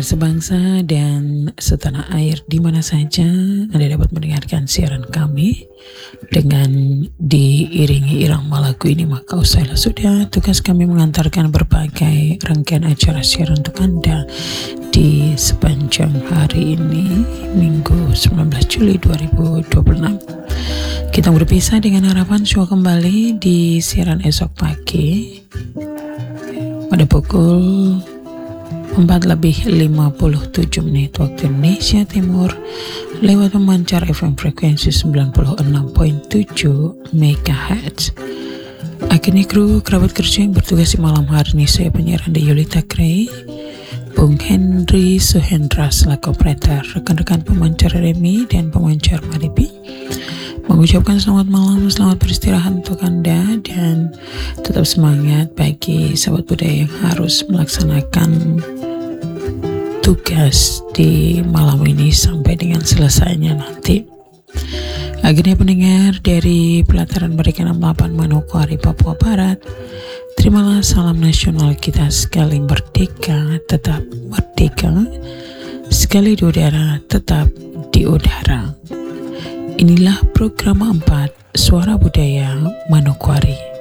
sebangsa dan setanah air di mana saja Anda dapat mendengarkan siaran kami dengan diiringi irama lagu ini, maka usailah sudah tugas kami mengantarkan berbagai rangkaian acara siaran untuk Anda di sepanjang hari ini, Minggu 19 Juli 2026. Kita berpisah dengan harapan jua kembali di siaran esok pagi pada pukul 4:57 waktu Indonesia Timur lewat pemancar FM frekuensi 96.7 MHz. Akhirnya kru kerabat kerja yang bertugas di malam hari ini, saya penyiar Anda Yulita Gray, Bung Henry Suhendra selaku operator, rekan-rekan pemancar Remi dan pemancar Maribi mengucapkan selamat malam, selamat beristirahat untuk Anda, dan tetap semangat bagi sahabat budaya yang harus melaksanakan tugas di malam ini sampai dengan selesainya nanti. Akhirnya pendengar dari pelataran Barikan 68 Manokwari, Papua Barat, terimalah salam nasional kita sekali merdeka, tetap merdeka, sekali di udara, tetap di udara. Inilah program 4 Suara Budaya Manokwari.